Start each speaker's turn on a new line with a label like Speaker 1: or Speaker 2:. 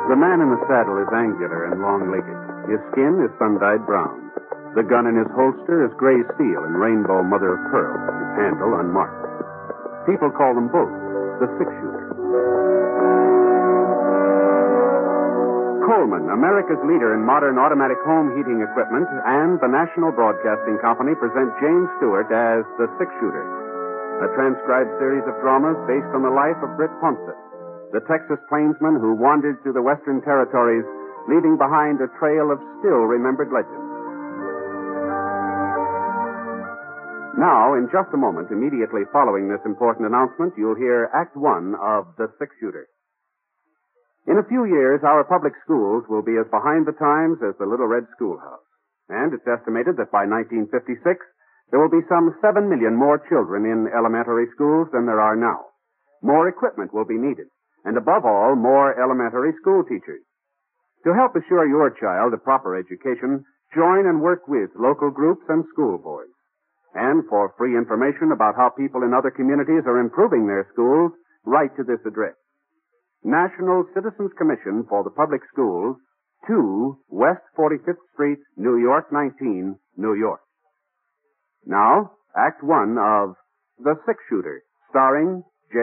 Speaker 1: The man in the saddle is angular and long-legged. His skin is sun-dyed brown. The gun in his holster is gray steel and rainbow mother of pearl, his handle unmarked. People call them both the six-shooter. Coleman, America's leader in modern automatic home heating equipment, and the National Broadcasting Company present James Stewart as the six-shooter, a transcribed series of dramas based on the life of Britt Ponset, the Texas plainsman who wandered through the Western Territories, leaving behind a trail of still-remembered legends. Now, in just a moment, immediately following this important announcement, you'll hear Act One of The Six-Shooter. In a few years, our public schools will be as behind the times as the Little Red Schoolhouse. And it's estimated that by 1956, there will be some 7 million more children in elementary schools than there are now. More equipment will be needed. And above all, more elementary school teachers. To help assure your child a proper education, join and work with local groups and school boards. And for free information about how people in other communities are improving their schools, write to this address. National Citizens Commission for the Public Schools, 2 West 45th Street, New York 19, New York. Now, Act One of The Six-Shooter, starring